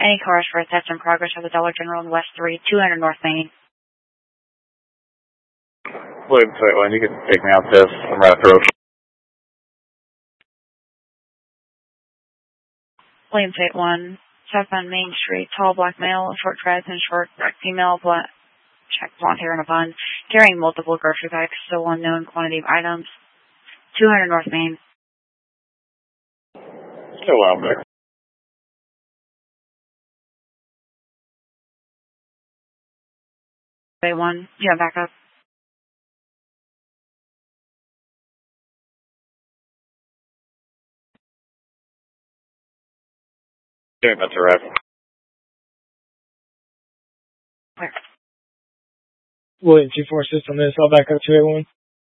Any cars for a test in progress at the Dollar General in West 3, 200 North Main. William Site 1, you can take me out this. I'm right through. William Site 1, southbound Main Street, tall black male, short dreads and short black female, blonde hair in a bun, carrying multiple grocery bags, still unknown quantity of items. 200 North Main. Still out there. Bay 1, you have backup. Doing that's arrival. Clear. William 2-4 system is. I'll back up 281.